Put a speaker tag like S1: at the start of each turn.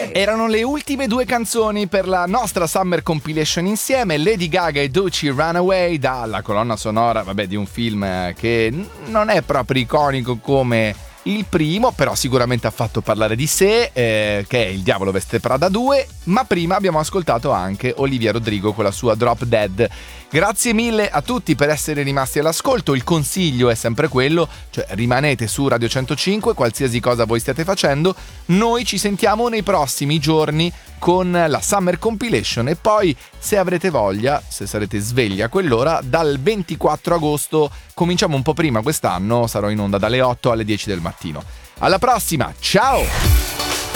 S1: Erano le ultime due canzoni per la nostra Summer Compilation insieme, Lady Gaga e Doechii Runaway, dalla colonna sonora, di un film che non è proprio iconico come il primo, però sicuramente ha fatto parlare di sé, che è Il Diavolo Veste Prada 2, ma prima abbiamo ascoltato anche Olivia Rodrigo con la sua Drop Dead. Grazie mille a tutti per essere rimasti all'ascolto, il consiglio è sempre quello, cioè rimanete su Radio 105, qualsiasi cosa voi stiate facendo, noi ci sentiamo nei prossimi giorni con la Summer Compilation e poi, se avrete voglia, se sarete svegli a quell'ora, dal 24 agosto, cominciamo un po' prima quest'anno, sarò in onda dalle 8 alle 10 del mattino. Alla prossima, ciao!